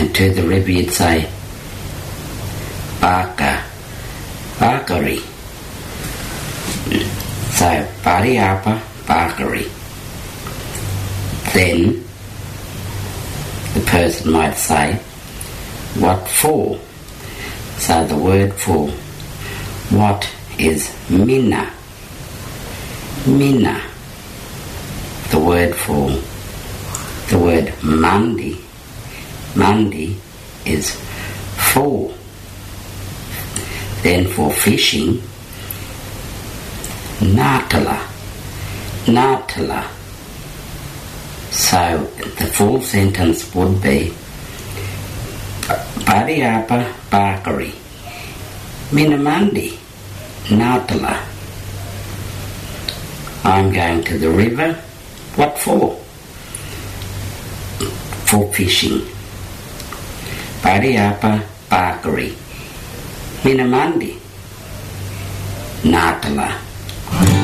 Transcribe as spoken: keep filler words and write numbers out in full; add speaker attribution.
Speaker 1: And to the river you'd say, Barker, Barkery. So, Bariapa, Barkery. Then, the person might say, what for? So the word for what is Minna. Minna. The word for the word Monday. Monday is for. Then for fishing, Natala. Natala. So the full sentence would be Bariapa Barkery Minamandi Natala. I'm going to the river. What for? For fishing. Bariapa Barkery Minamandi Natala.